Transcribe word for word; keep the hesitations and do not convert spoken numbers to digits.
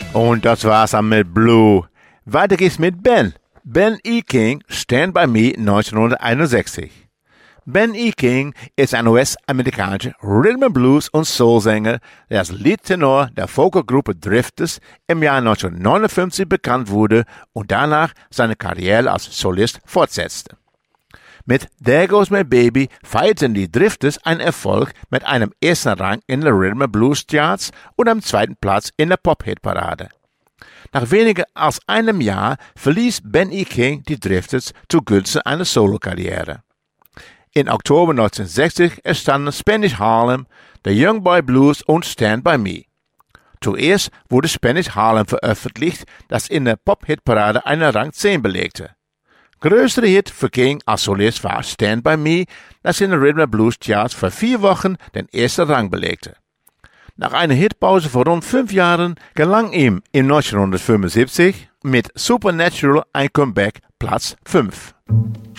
Und das war's dann mit Blue. Weiter geht's mit Ben. Ben E. King, Stand By Me neunzehnhunderteinundsechzig. Ben E. King ist ein U S-amerikanischer Rhythm and Blues- und Soul-Sänger, der als Leadtenor der Vokalgruppe Drifters im Jahr neunzehnhundertneunundfünfzig bekannt wurde und danach seine Karriere als Solist fortsetzte. Mit There Goes My Baby feierten die Drifters einen Erfolg mit einem ersten Rang in den Rhythm and Blues Charts und einem zweiten Platz in der Pop-Hit-Parade. Nach weniger als einem Jahr verließ Ben E. King die Drifters zugunsten einer Solo-Karriere. In Oktober neunzehnhundertsechzig entstanden Spanish Harlem, The Young Boy Blues und Stand By Me. Zuerst wurde Spanish Harlem veröffentlicht, das in der Pop-Hit-Parade einen Rang zehn belegte. Größter Hit für King als Solist war Stand By Me, das in den Rhythm and Blues Charts für vier Wochen den ersten Rang belegte. Nach einer Hitpause von rund fünf Jahren gelang ihm im neunzehnhundertfünfundsiebzig mit Supernatural ein Comeback Platz fünf.